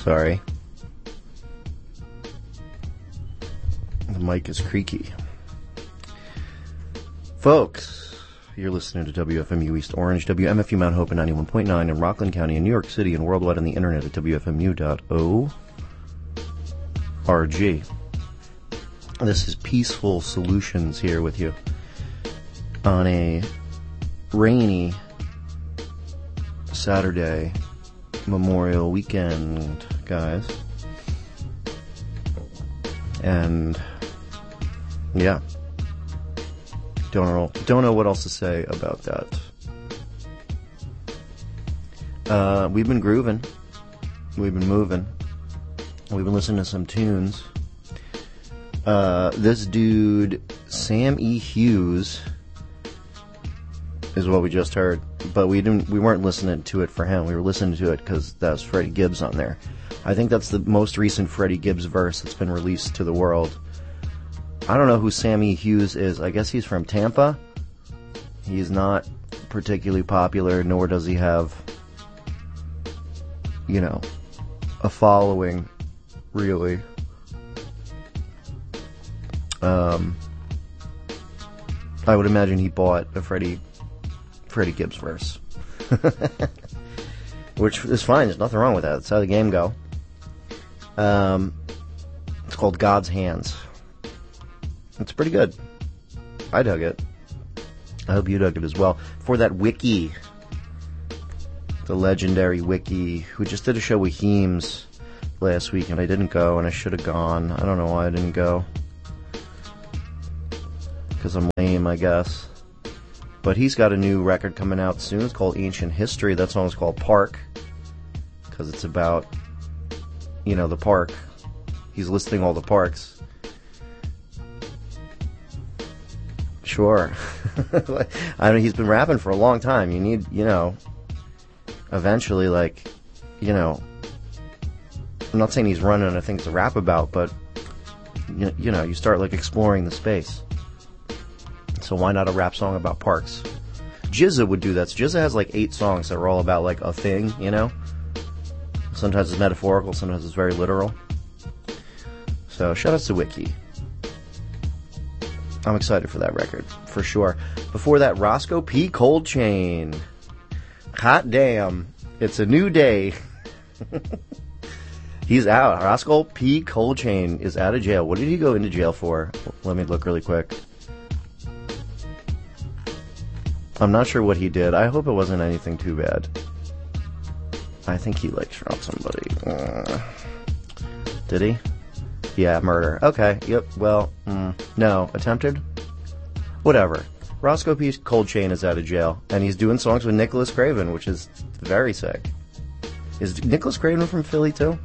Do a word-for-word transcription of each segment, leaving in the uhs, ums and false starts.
Sorry. The mic is creaky. Folks, you're listening to W F M U East Orange, W M F U Mount Hope at ninety-one point nine in Rockland County in New York City, and worldwide on the internet at W F M U dot org. This is Peaceful Solutions here with you on a rainy Saturday Memorial weekend, guys. And yeah, don't know, don't know what else to say about that. Uh, we've been grooving, we've been moving, we've been listening to some tunes. Uh, this dude, Sam E. Hughes, is what we just heard, but we didn't. We weren't listening to it for him. We were listening to it because that's Freddie Gibbs on there. I think that's the most recent Freddie Gibbs verse that's been released to the world. I don't know who Sam E. Hughes is. I guess he's from Tampa. He's not particularly popular, nor does he have, you know, a following, really. Um, I would imagine he bought a Freddie, Freddie Gibbs verse. Which is fine, there's nothing wrong with that. That's how the game go. Um, it's called God's Hands. It's pretty good. I dug it. I hope you dug it as well. For that Wiki, the legendary Wiki, who just did a show with Heems last week, and I didn't go, and I should have gone. I don't know why I didn't go. Because I'm lame, I guess. But he's got a new record coming out soon. It's called Ancient History. That song is called Park, because it's about, you know, the park. He's listing all the parks. Sure. I mean, he's been rapping for a long time. You need, you know, eventually, like, you know, I'm not saying he's running out of things to rap about, but, you, you know, you start, like, exploring the space. So why not a rap song about parks? G Z A would do that. So G Z A has, like, eight songs that are all about, like, a thing, you know? Sometimes it's metaphorical, sometimes it's very literal. So, shout out to Wiki. I'm excited for that record, for sure. Before that, Roscoe P. Cold Chain. Hot damn. It's a new day. He's out. Roscoe P. Cold Chain is out of jail. What did he go into jail for? Let me look really quick. I'm not sure what he did. I hope it wasn't anything too bad. I think he, like, shot somebody. Uh, did he? Yeah, murder. Okay, yep, well, mm, no. Attempted? Whatever. Roscoe P. Cold Chain is out of jail, and he's doing songs with Nicholas Craven, which is very sick. Is Nicholas Craven from Philly, too?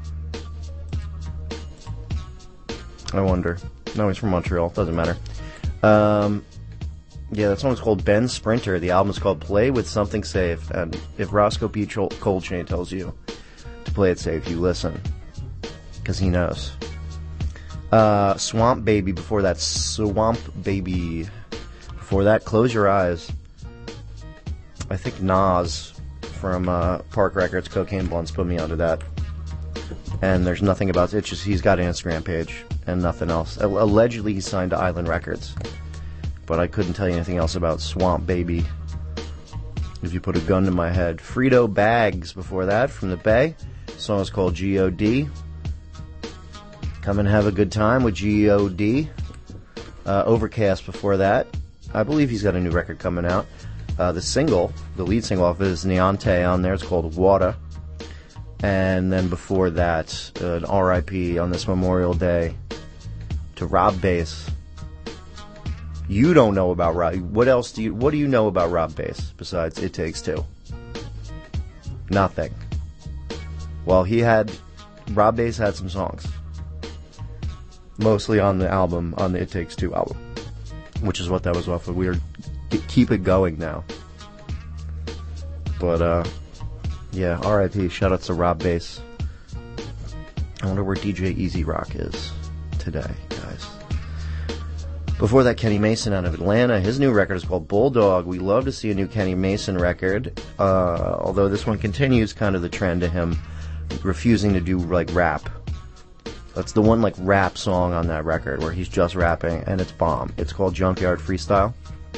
I wonder. No, he's from Montreal. Doesn't matter. Um, yeah, that song's called Ben Sprinter. The album is called Play With Something Safe, and if Roscoe P. Cold Chain tells you to play it safe, you listen. Because he knows. Uh, Swamp Baby before that. Swamp Baby. Before that, Close Your Eyes. I think Nas from uh, Park Records, Cocaine Blunts, put me onto that. And there's nothing about it. It's just he's got an Instagram page and nothing else. Allegedly, he signed to Island Records. But I couldn't tell you anything else about Swamp Baby. If you put a gun to my head. Frito Bags before that from the Bay. The song is called G O D Come and have a good time with G O D Uh, Overcast before that. I believe he's got a new record coming out. Uh, the single, the lead single off is Neonte on there. It's called Water. And then before that, uh, an R I P on this Memorial Day to Rob Bass. You don't know about Rob. What else do you, what do you know about Rob Bass besides It Takes Two? Nothing. Well, he had, Rob Bass had some songs. Mostly on the album, on the It Takes Two album. Which is what that was off of. We are, keep it going now. But, uh, yeah, R I P, shout out to Rob Bass. I wonder where D J Easy Rock is today, guys. Before that, Kenny Mason out of Atlanta. His new record is called Bulldog. We love to see a new Kenny Mason record, uh, although this one continues kind of the trend of him refusing to do like rap. That's the one like rap song on that record where he's just rapping and it's bomb. It's called Junkyard Freestyle.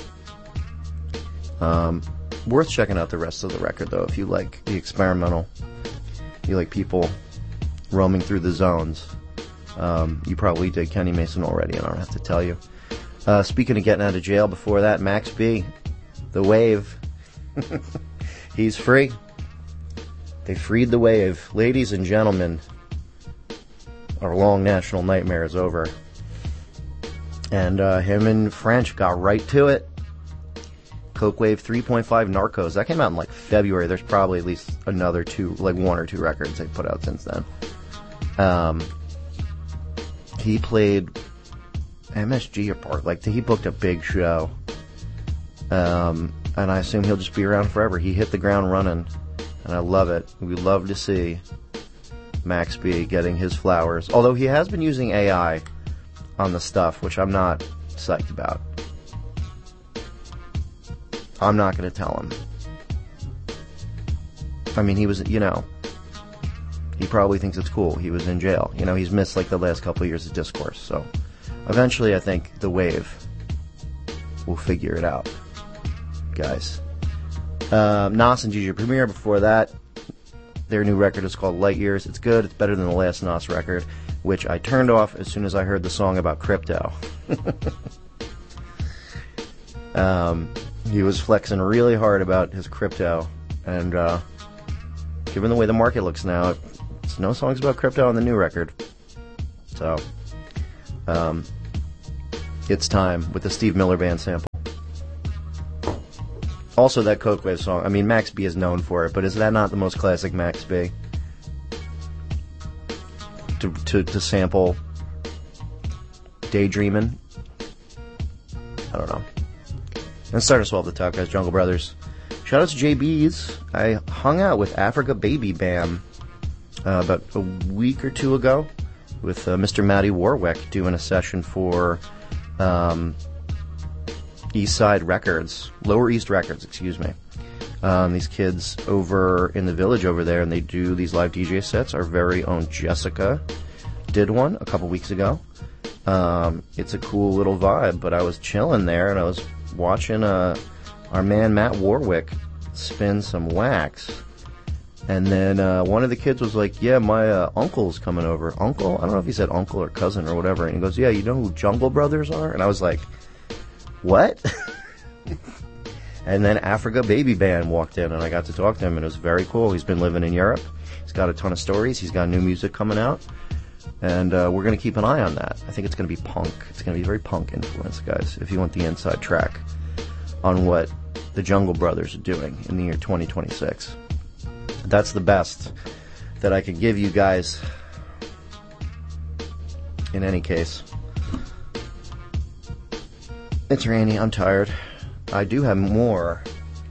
Um, worth checking out the rest of the record though if you like the experimental. You like people roaming through the zones. Um, you probably did Kenny Mason already, and I don't have to tell you. Uh, speaking of getting out of jail, before that, Max B, The Wave. He's free. They freed The Wave. Ladies and gentlemen, our long national nightmare is over. And uh, him and French got right to it. Coke Wave three point five Narcos. That came out in like February. There's probably at least another two, like one or two records they put out since then. Um, he played M S G apart. Like, he booked a big show. Um, and I assume he'll just be around forever. He hit the ground running. And I love it. We love to see Max B getting his flowers. Although he has been using A I on the stuff, which I'm not psyched about. I'm not going to tell him. I mean, he was, you know, he probably thinks it's cool. He was in jail. You know, he's missed like the last couple of years of discourse. So eventually I think The Wave will figure it out, guys. Um, Nas and Gigi Premier before that. Their new record is called Light Years. It's good. It's better than the last Nas record, which I turned off as soon as I heard the song about crypto. um, he was flexing really hard about his crypto, and uh, given the way the market looks now, it's no songs about crypto on the new record. So, um, it's time with the Steve Miller Band sample. Also, that Coke Wave song. I mean, Max B is known for it, but is that not the most classic Max B? To to, to sample Daydreamin'? I don't know. And start us off the top, guys. Jungle Brothers. Shout out to J B's. I hung out with Africa Baby Bam uh, about a week or two ago with uh, Mister Matty Warwick doing a session for um, East Side Records, Lower East Records, excuse me. Um, these kids over in the village over there, and they do these live D J sets. Our very own Jessica did one a couple weeks ago. Um, it's a cool little vibe, but I was chilling there, and I was watching uh, our man Matt Warwick spin some wax. And then uh, one of the kids was like, yeah, my uh, uncle's coming over. Uncle? I don't know if he said uncle or cousin or whatever. And he goes, yeah, you know who Jungle Brothers are? And I was like, what? And then Africa Baby Band walked in, and I got to talk to him, and it was very cool. He's been living in Europe. He's got a ton of stories. He's got new music coming out, and uh, we're going to keep an eye on that. I think it's going to be punk. It's going to be very punk influence, guys, if you want the inside track on what the Jungle Brothers are doing in the year twenty twenty-six. That's the best that I can give you guys in any case. It's rainy. I'm tired. I do have more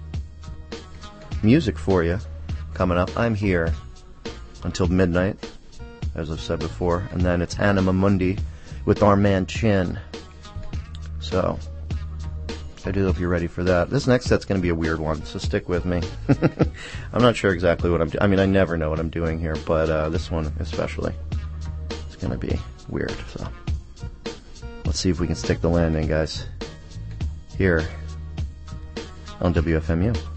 music for you coming up. I'm here until midnight, as I've said before, and then it's Anima Mundi with our man Chin. So, I do hope you're ready for that. This next set's going to be a weird one, so stick with me. I'm not sure exactly what I'm doing. I mean, I never know what I'm doing here, but uh, this one especially is going to be weird. So, let's see if we can stick the landing, guys. Here on W F M U.